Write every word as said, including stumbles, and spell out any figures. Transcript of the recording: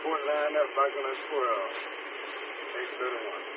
Report line up back on that squirrel. eight thirty-one.